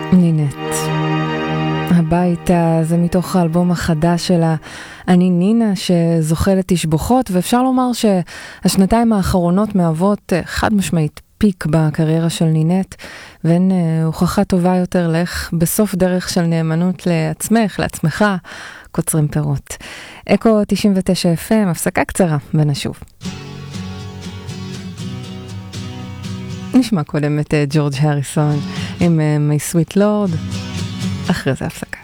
נינט. הבית הזה מתוך האלבום החדש שלה, אני נינה, שזוכה לתשבוכות, ואפשר לומר שהשנתיים האחרונות מהוות חד משמעית פיק בקריירה של נינט, ואין הוכחה טובה יותר לך בסוף דרך של נאמנות לעצמך, קוצרים פירות. אקו 99 FM, הפסקה קצרה ונשוב. נשמע קודם את ג'ורג' הריסון עם My Sweet Lord, אחרי זה הפסקה.